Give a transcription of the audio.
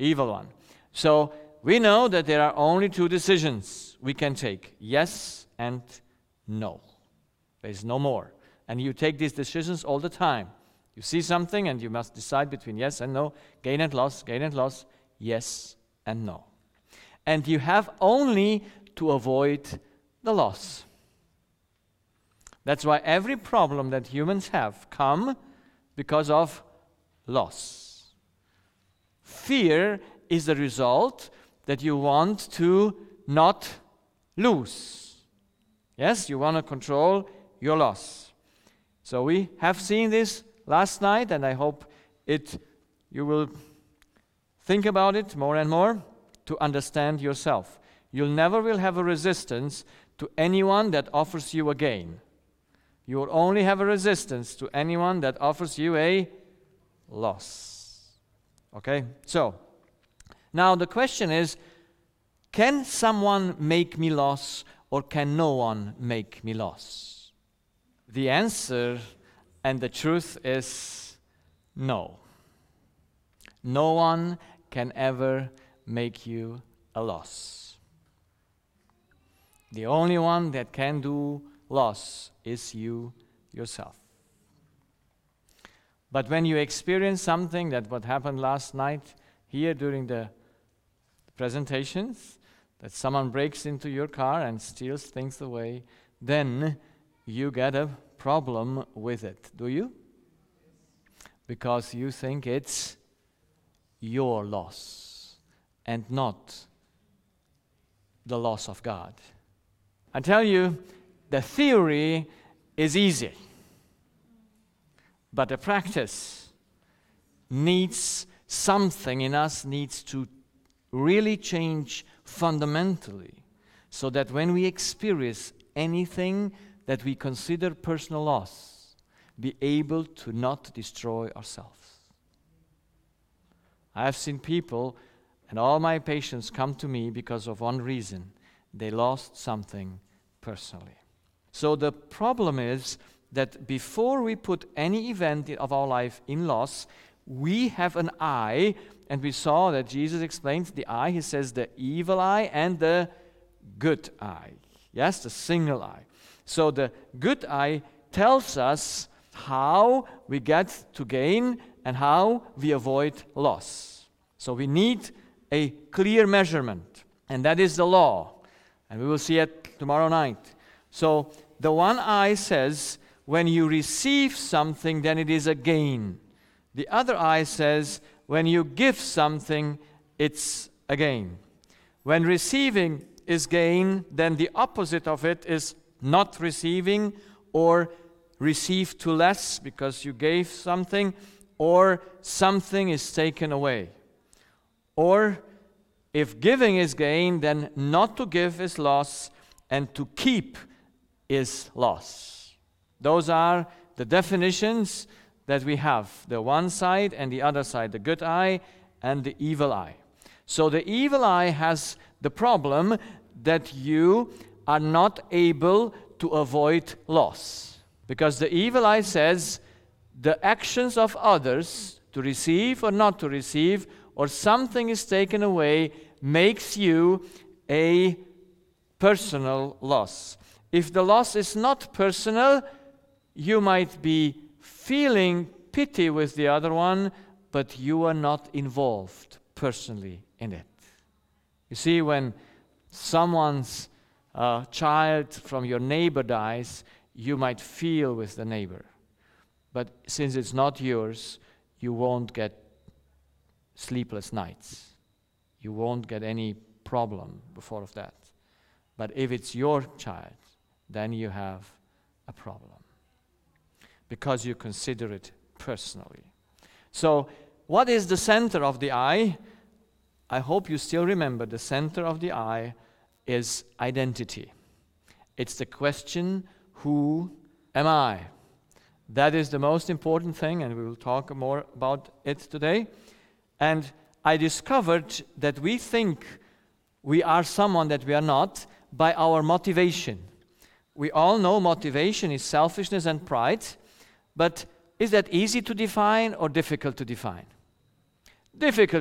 evil one. So we know that there are only two decisions we can take, yes and no. There is no more. And you take these decisions all the time. You see something and you must decide between yes and no, gain and loss, yes and no. And you have only to avoid the loss. That's why every problem that humans have come because of loss. Fear is the result that you want to not lose. Yes, you want to control your loss. So we have seen this last night, and I hope you will think about it more and more to understand yourself. You never will have a resistance to anyone that offers you a gain. You will only have a resistance to anyone that offers you a loss. Okay? So, now the question is, can someone make me loss or can no one make me loss? The answer and the truth is no. No one can ever make you a loss. The only one that can do loss is you yourself. But when you experience something that what happened last night here during the presentations, that someone breaks into your car and steals things away, then you get a problem with it, do you? Because you think it's your loss and not the loss of God. I tell you, the theory is easy, but the practice needs something in us, needs to really change fundamentally, so that when we experience anything that we consider personal loss, be able to not destroy ourselves. I have seen people, and all my patients come to me because of one reason: they lost something personally. So the problem is that before we put any event of our life in loss, we have an eye, and we saw that Jesus explains the eye. He says the evil eye and the good eye. Yes, the single eye. So the good eye tells us how we get to gain and how we avoid loss. So we need a clear measurement, and that is the law. And we will see it tomorrow night. So the one eye says, when you receive something, then it is a gain. The other eye says, when you give something, it's a gain. When receiving is gain, then the opposite of it is not receiving, or receive too less because you gave something, or something is taken away. Or if giving is gain, then not to give is loss, and to keep is loss. Those are the definitions that we have, the one side and the other side, the good eye and the evil eye. So the evil eye has the problem that you are not able to avoid loss. Because the evil eye says the actions of others, to receive or not to receive, or something is taken away, makes you a personal loss. If the loss is not personal, you might be feeling pity with the other one, but you are not involved personally in it. You see, when someone's child from your neighbor dies, you might feel with the neighbor. But since it's not yours, you won't get sleepless nights. You won't get any problem before of that. But if it's your child, then you have a problem, because you consider it personally. So, what is the center of the eye? I hope you still remember the center of the eye is identity. It's the question, who am I? That is the most important thing, and we will talk more about it today. And I discovered that we think we are someone that we are not by our motivation. We all know motivation is selfishness and pride, but is that easy to define or difficult to define? Difficult